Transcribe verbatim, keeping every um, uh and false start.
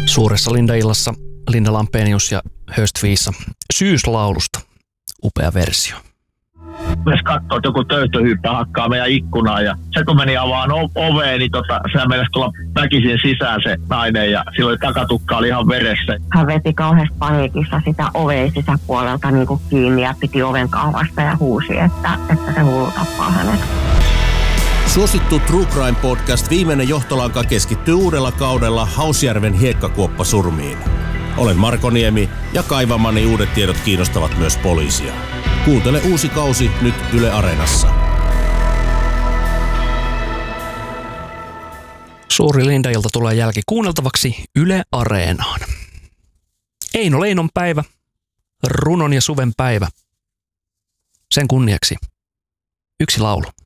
Suuressa Linda-illassa Linda Lampenius ja Höstviisa Syyslaulusta. Upea versio. Myös katsoo, että joku töyttöhyyppä hakkaa meidän ikkunaa ja se kun meni avaan oveen, niin tota, sehän mennäisi tulla väkisin sisään se nainen ja silloin takatukka oli ihan veressä. Hän veti kauheasti paniikissa sitä oveen sisäpuolelta niin kuin kiinni ja piti oven kaavasta ja huusi, että, että se hullu tappaa hänet. Suosittu True Crime Podcast Viimeinen johtolanka keskittyy uudella kaudella Hausjärven hiekkakuoppasurmiin. Olen Marko Niemi ja kaivamani uudet tiedot kiinnostavat myös poliisia. Kuuntele uusi kausi nyt Yle Areenassa. Suuri Linda-ilta tulee jälki kuunneltavaksi Yle Areenaan. Eino Leinon päivä, runon ja suven päivä. Sen kunniaksi yksi laulu.